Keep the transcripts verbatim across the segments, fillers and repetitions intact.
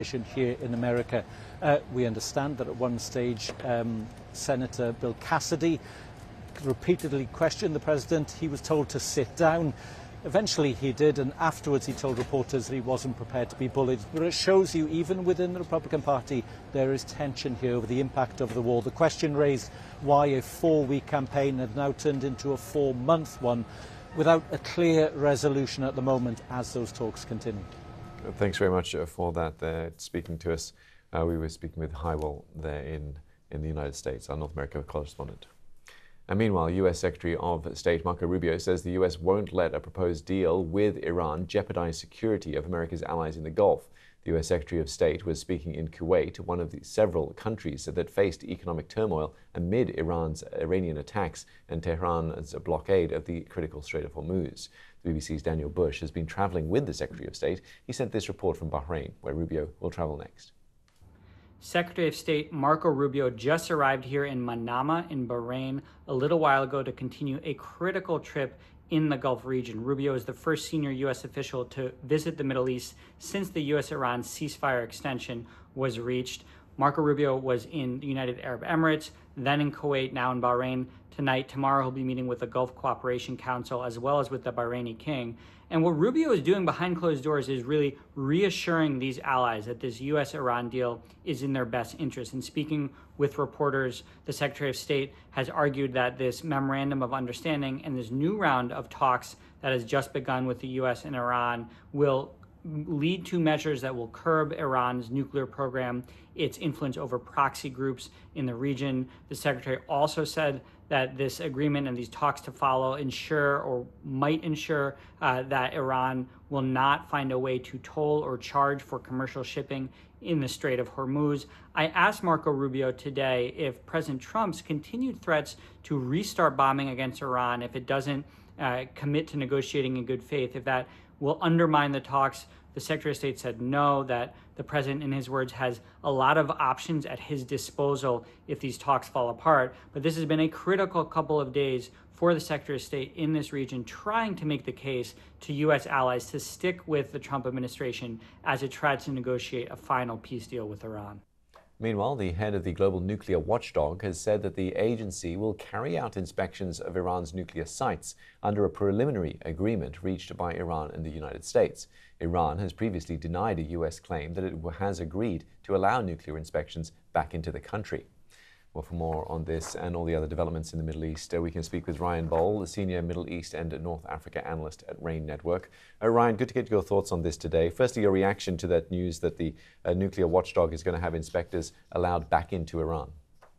Here in America. Uh, we understand that at one stage um, Senator Bill Cassidy repeatedly questioned the president. He was told to sit down. Eventually he did, and afterwards he told reporters that he wasn't prepared to be bullied. But it shows you, even within the Republican Party, there is tension here over the impact of the war. The question raised why a four-week campaign had now turned into a four-month one without a clear resolution at the moment as those talks continue. Thanks very much for that there, speaking to us. Uh, we were speaking with Highwell there in, in the United States, our North America correspondent. And meanwhile, U S Secretary of State Marco Rubio says the U S won't let a proposed deal with Iran jeopardize security of America's allies in the Gulf. The U S Secretary of State was speaking in Kuwait, one of the several countries that faced economic turmoil amid Iran's Iranian attacks and Tehran's blockade of the critical Strait of Hormuz. The B B C's Daniel Bush has been traveling with the Secretary of State. He sent this report from Bahrain, where Rubio will travel next. Secretary of State Marco Rubio just arrived here in Manama in Bahrain a little while ago to continue a critical trip in the Gulf region. Rubio is the first senior U S official to visit the Middle East since the U S Iran ceasefire extension was reached. Marco Rubio was in the United Arab Emirates, then in Kuwait, now in Bahrain. Tonight, tomorrow, he'll be meeting with the Gulf Cooperation Council as well as with the Bahraini king. And what Rubio is doing behind closed doors is really reassuring these allies that this U S Iran deal is in their best interest. And speaking with reporters, the Secretary of State has argued that this memorandum of understanding and this new round of talks that has just begun with the U S and Iran will lead to measures that will curb Iran's nuclear program, its influence over proxy groups in the region. The Secretary also said that this agreement and these talks to follow ensure or might ensure uh, that Iran will not find a way to toll or charge for commercial shipping in the Strait of Hormuz. I asked Marco Rubio today if President Trump's continued threats to restart bombing against Iran, if it doesn't uh, commit to negotiating in good faith, if that will undermine the talks. The Secretary of State said no, that the president, in his words, has a lot of options at his disposal if these talks fall apart. But this has been a critical couple of days for the Secretary of State in this region, trying to make the case to U S allies to stick with the Trump administration as it tries to negotiate a final peace deal with Iran. Meanwhile, the head of the global nuclear watchdog has said that the agency will carry out inspections of Iran's nuclear sites under a preliminary agreement reached by Iran and the United States. Iran has previously denied a U S claim that it has agreed to allow nuclear inspections back into the country. Well, for more on this and all the other developments in the Middle East, uh, we can speak with Ryan Bohl, the senior Middle East and North Africa analyst at RAIN Network. Uh, Ryan, good to get your thoughts on this today. Firstly, your reaction to that news that the uh, nuclear watchdog is going to have inspectors allowed back into Iran.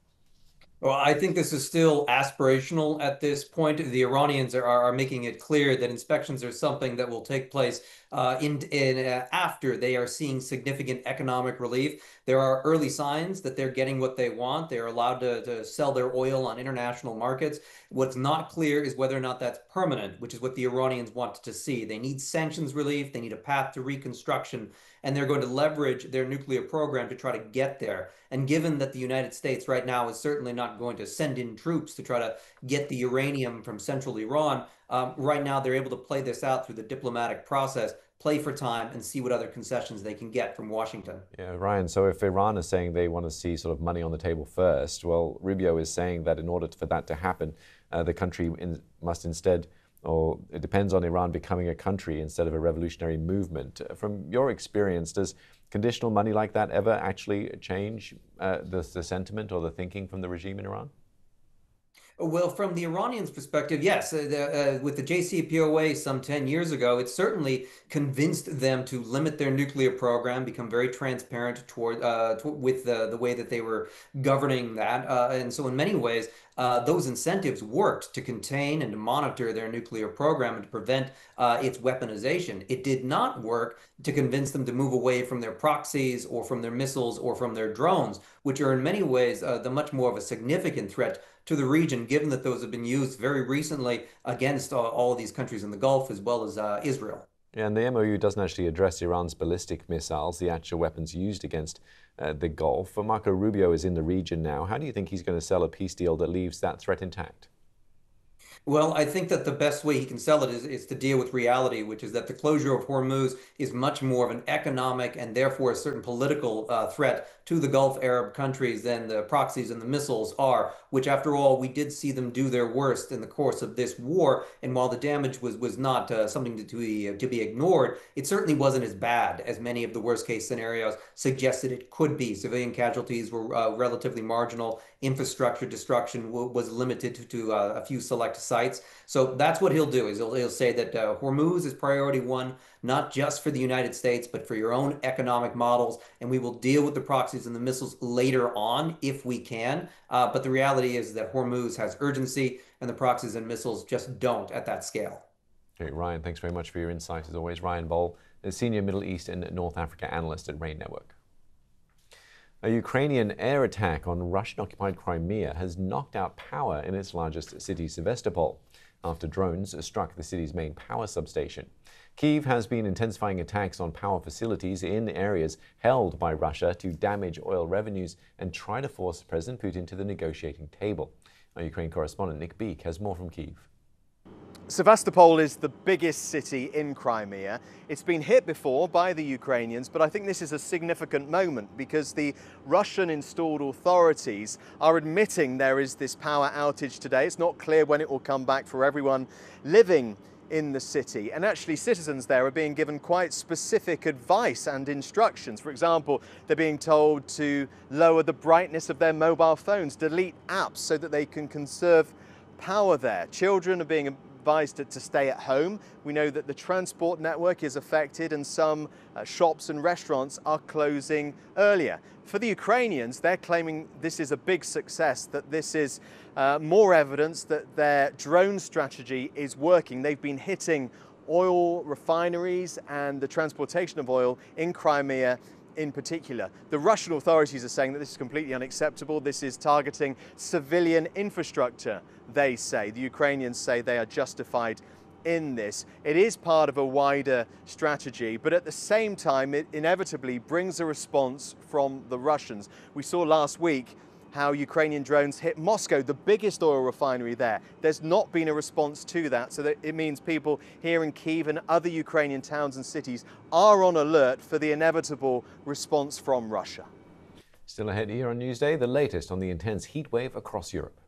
Well, I think this is still aspirational at this point. The Iranians are, are making it clear that inspections are something that will take place uh, in, in uh, after they are seeing significant economic relief. There are early signs that they're getting what they want. They're allowed to, to sell their oil on international markets. What's not clear is whether or not that's permanent, which is what the Iranians want to see. They need sanctions relief. They need a path to reconstruction, and they're going to leverage their nuclear program to try to get there. And given that the United States right now is certainly not going to send in troops to try to get the uranium from central Iran, um, right now they're able to play this out through the diplomatic process, play for time, and see what other concessions they can get from Washington. Yeah, Ryan, so if Iran is saying they want to see sort of money on the table first, well, Rubio is saying that in order for that to happen, uh, the country in, must instead, or it depends on Iran becoming a country instead of a revolutionary movement. From your experience, does conditional money like that ever actually change uh, the, the sentiment or the thinking from the regime in Iran? Well, from the Iranians' perspective, yes. Uh, the, uh, with the J C P O A some ten years ago, it certainly convinced them to limit their nuclear program, become very transparent toward uh, to, with the, the way that they were governing that. Uh, and so in many ways, uh, those incentives worked to contain and to monitor their nuclear program and to prevent uh, its weaponization. It did not work to convince them to move away from their proxies or from their missiles or from their drones, which are in many ways uh, the much more of a significant threat to the region, given that those have been used very recently against uh, all of these countries in the Gulf as well as uh, Israel. Yeah, and the M O U doesn't actually address Iran's ballistic missiles, the actual weapons used against uh, the Gulf. But Marco Rubio is in the region now. How do you think he's going to sell a peace deal that leaves that threat intact? Well, I think that the best way he can sell it is, is to deal with reality, which is that the closure of Hormuz is much more of an economic and therefore a certain political uh, threat to the Gulf Arab countries than the proxies and the missiles are, which after all, we did see them do their worst in the course of this war. And while the damage was, was not uh, something to, to, be, to be ignored, it certainly wasn't as bad as many of the worst case scenarios suggested it could be. Civilian casualties were uh, relatively marginal. Infrastructure destruction was limited to, to uh, a few select sites. So that's what he'll do is he'll, he'll say that uh, Hormuz is priority one, not just for the United States, but for your own economic models. And we will deal with the proxies and the missiles later on if we can. Uh, but the reality is that Hormuz has urgency and the proxies and missiles just don't at that scale. Okay, Ryan, thanks very much for your insight as always. Ryan Boll, the Senior Middle East and North Africa Analyst at RAIN Network. A Ukrainian air attack on Russian-occupied Crimea has knocked out power in its largest city, Sevastopol, after drones struck the city's main power substation. Kyiv has been intensifying attacks on power facilities in areas held by Russia to damage oil revenues and try to force President Putin to the negotiating table. Our Ukraine correspondent Nick Beek has more from Kyiv. Sevastopol is the biggest city in Crimea. It's been hit before by the Ukrainians, but I think this is a significant moment because the Russian-installed authorities are admitting there is this power outage today. It's not clear when it will come back for everyone living in the city. And actually citizens there are being given quite specific advice and instructions. For example, they're being told to lower the brightness of their mobile phones, delete apps so that they can conserve power there. Children are being advised to, to stay at home. We know that the transport network is affected and some uh, shops and restaurants are closing earlier. For the Ukrainians, they're claiming this is a big success, that this is uh, more evidence that their drone strategy is working. They've been hitting oil refineries and the transportation of oil in Crimea in particular. The Russian authorities are saying that this is completely unacceptable. This is targeting civilian infrastructure, they say. The Ukrainians say they are justified in this. It is part of a wider strategy, but at the same time, it inevitably brings a response from the Russians. We saw last week how Ukrainian drones hit Moscow, the biggest oil refinery there. There's not been a response to that, so that it means people here in Kyiv and other Ukrainian towns and cities are on alert for the inevitable response from Russia. Still ahead here on Newsday, the latest on the intense heat wave across Europe.